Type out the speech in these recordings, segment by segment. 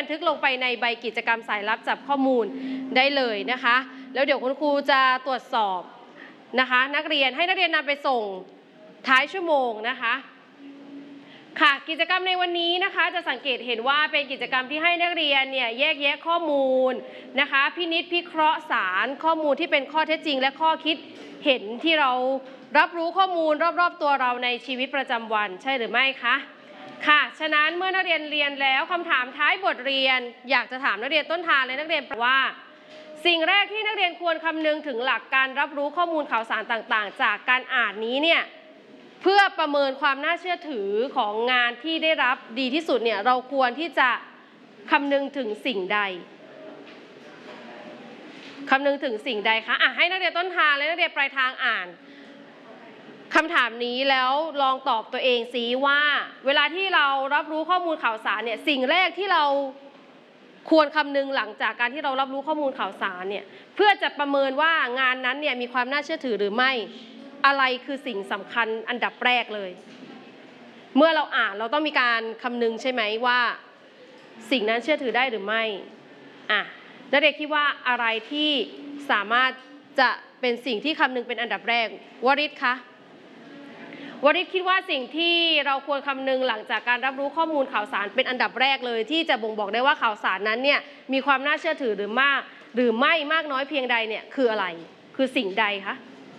ทึกลงไปในใบกิจกรรมสายลับจับข้อมูลได้เลยนะคะแล้วเดี๋ยวคุณครูจะตรวจสอบนะคะนักเรียนให้นักเรียนนำไปส่งท้ายชั่วโมงนะคะค่ะกิจกรรมในวันนี้นะคะจะสังเกตเห็นว่าเป็นกิจกรรมที่ให้นักเรียนเนี่ยแยกแยะข้อมูลนะคะพินิจพิเคราะห์สารข้อมูลที่เป็นข้อเท็จจริงและข้อคิดเห็นที่เรารับรู้ข้อมูลรอบๆตัวเราในชีวิตประจำวันใช่หรือไม่คะค่ะฉะนั้นเมื่อนักเรียนเรียนแล้วคำถามท้ายบทเรียนอยากจะถามนักเรียนต้นทางและนักเรียนว่าสิ่งแรกที่นักเรียนควรคำนึงถึงหลักการรับรู้ข้อมูลข่าวสารต่างๆจากการอ่านนี้เนี่ยเพื่อประเมินความน่าเชื่อถือของงานที่ได้รับดีที่สุดเนี่ยเราควรที่จะคำนึงถึงสิ่งใดคำนึงถึงสิ่งใดคะให้นักเรียนต้นทางและนักเรียนปลายทางอ่านคำถามนี้แล้วลองตอบตัวเองซิว่าเวลาที่เรารับรู้ข้อมูลข่าวสารเนี่ยสิ่งแรกที่เราควรคำนึงหลังจากการที่เรารับรู้ข้อมูลข่าวสารเนี่ยเพื่อจะประเมินว่างานนั้นเนี่ยมีความน่าเชื่อถือหรือไม่อะไรคือสิ่งสำคัญอันดับแรกเลยเมื่อเราอ่านเราต้องมีการคำนึงใช่ไหมว่าสิ่งนั้นเชื่อถือได้หรือไม่นักเรียนคิดว่าอะไรที่สามารถจะเป็นสิ่งที่คำนึงเป็นอันดับแรกวริศคะวริศคิดว่าสิ่งที่เราควรคำนึงหลังจากการรับรู้ข้อมูลข่าวสารเป็นอันดับแรกเลยที่จะบ่งบอกได้ว่าข่าวสารนั้นเนี่ยมีความน่าเชื่อถือหรือไม่มากน้อยเพียงใดเนี่ยคืออะไรคือสิ่งใดคะ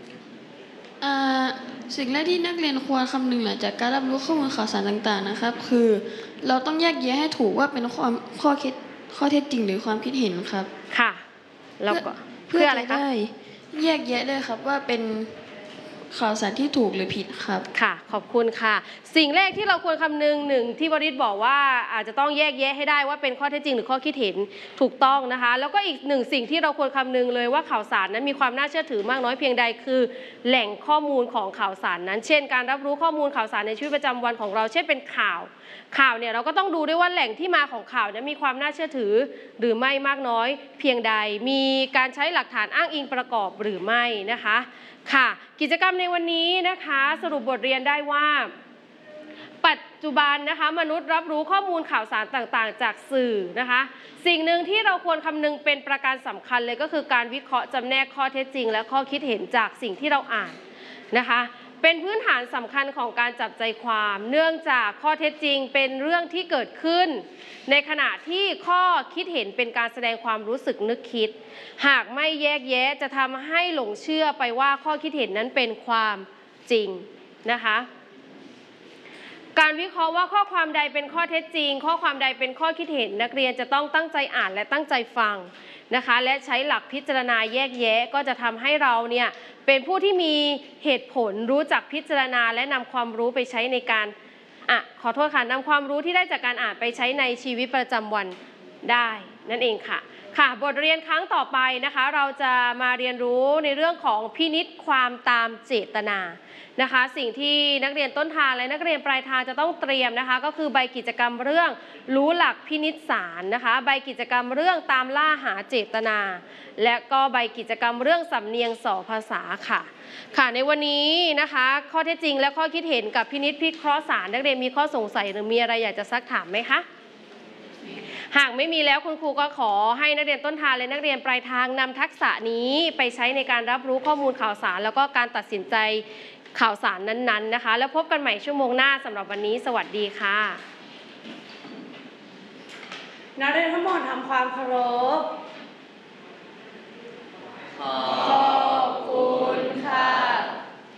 สิ่งแรกที่นักเรียนควรคำนึงหลังจากการรับรู้ข้อมูลข่าวสารต่างๆนะครับคือเราต้องแยกแยะให้ถูกว่าเป็นข้อเท็จจริงหรือความคิดเห็นครับค่ะแล้วก็เพื่ออะไรคะแยกแยะเลยครับว่าเป็นข่าวสารที่ถูกหรือผิดครับค่ะขอบคุณค่ะสิ่งแรกที่เราควรคำนึงหนึ่งที่วริศบอกว่าอาจจะต้องแยกแยะให้ได้ว่าเป็นข้อเท็จจริงหรือข้อคิดเห็นถูกต้องนะคะแล้วก็อีกหนึ่งสิ่งที่เราควรคำนึงเลยว่าข่าวสารนั้นมีความน่าเชื่อถือมากน้อยเพียงใดคือแหล่งข้อมูลของข่าวสารนั้นเช่นการรับรู้ข้อมูลข่าวสารในชีวิตประจำวันของเราเช่นเป็นข่าวเนี่ยเราก็ต้องดูด้วยว่าแหล่งที่มาของข่าวนั้นมีความน่าเชื่อถือหรือไม่มากน้อยเพียงใดมีการใช้หลักฐานอ้างอิงประกอบหรือไม่นะคะค่ะกิจกรรมในวันนี้นะคะสรุปบทเรียนได้ว่าปัจจุบันนะคะมนุษย์รับรู้ข้อมูลข่าวสารต่างๆจากสื่อนะคะสิ่งหนึ่งที่เราควรคำนึงเป็นประการสำคัญเลยก็คือการวิเคราะห์จำแนกข้อเท็จจริงและข้อคิดเห็นจากสิ่งที่เราอ่านนะคะเป็นพื้นฐานสำคัญของการจับใจความเนื่องจากข้อเท็จจริงเป็นเรื่องที่เกิดขึ้นในขณะที่ข้อคิดเห็นเป็นการแสดงความรู้สึกนึกคิดหากไม่แยกแยะจะทำให้หลงเชื่อไปว่าข้อคิดเห็นนั้นเป็นความจริงนะคะการวิเคราะห์ว่าข้อความใดเป็นข้อเท็จจริงข้อความใดเป็นข้อคิดเห็นนักเรียนจะต้องตั้งใจอ่านและตั้งใจฟังนะคะและใช้หลักพิจารณาแยกแยะก็จะทำให้เราเนี่ยเป็นผู้ที่มีเหตุผลรู้จักพิจารณาและนำความรู้ไปใช้ในการขอโทษค่ะนำความรู้ที่ได้จากการอ่านไปใช้ในชีวิตประจำวันได้นั่นเองค่ะบทเรียนครั้งต่อไปนะคะเราจะมาเรียนรู้ในเรื่องของพินิจความตามเจตนานะคะสิ่งที่นักเรียนต้นทางและนักเรียนปลายทางจะต้องเตรียมนะคะก็คือใบกิจกรรมเรื่องรู้หลักพินิจศาลนะคะใบกิจกรรมเรื่องตามล่าหาเจตนาและก็ใบกิจกรรมเรื่องสำเนียงสอภาษาค่ะในวันนี้นะคะข้อเท็จจริงและข้อคิดเห็นกับพินิจพิเคราะห์ศาลนักเรียนมีข้อสงสัยหรือมีอะไรอยากจะซักถามไหมคะหากไม่มีแล้วคุณครูก็ขอให้นักเรียนต้นทางและนักเรียนปลายทางนำทักษะนี้ไปใช้ในการรับรู้ข้อมูลข่าวสารแล้วก็การตัดสินใจข่าวสารนั้นๆนะคะแล้วพบกันใหม่ชั่วโมงหน้าสำหรับวันนี้สวัสดีค่ะนักเรียนทั้งหมดทำความเคารพ